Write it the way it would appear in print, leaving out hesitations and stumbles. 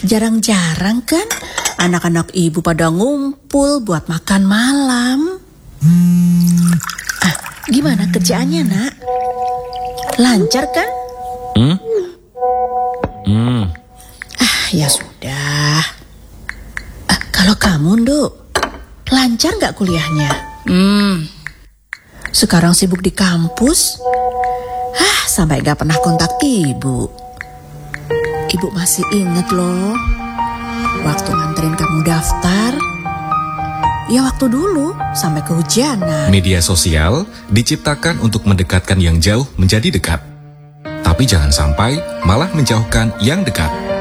Jarang-jarang kan anak-anak ibu pada ngumpul buat makan malam. Gimana kerjaannya, Nak? Lancar kan? Ya sudah. Kalau kamu, Nduk, lancar nggak kuliahnya? Sekarang sibuk di kampus. Sampai nggak pernah kontak ibu. Ibu masih inget loh, waktu nganterin kamu daftar. Ya waktu dulu, sampai kehujanan. Media sosial diciptakan untuk mendekatkan yang jauh menjadi dekat. Tapi jangan sampai malah menjauhkan yang dekat.